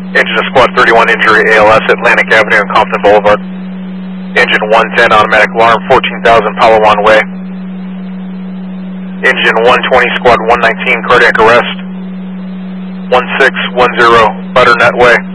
Engine of Squad 31 injury, ALS, Atlantic Avenue and Compton Boulevard. Engine 110 automatic alarm, 14,000 Palawan Way. Engine 120 Squad 119 cardiac arrest, 1610 Butternut Way.